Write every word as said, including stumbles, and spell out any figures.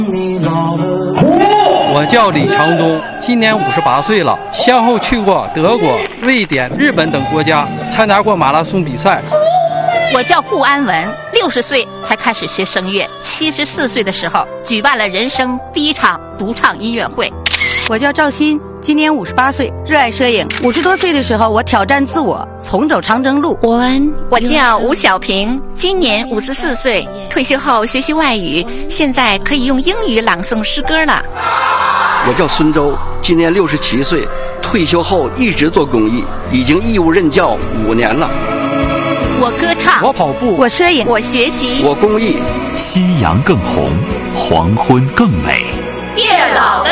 我叫李长忠，今年五十八岁了，先后去过德国、瑞典、日本等国家，参加过马拉松比赛。 我叫顾安文，六十岁才开始学声乐，七十四岁的时候举办了人生第一场独唱音乐会。 我叫赵鑫，今年五十八岁，热爱摄影。五十多岁的时候，我挑战自我，重走长征路。 我叫吴小平，今年五十四岁，退休后学习外语，现在可以用英语朗诵诗歌了。 我叫孙周，今年六十七岁，退休后一直做公益，已经义务任教五年了。 我歌唱， 我跑步， 我摄影， 我学习， 我公益。 夕阳更红，黄昏更美。 月老的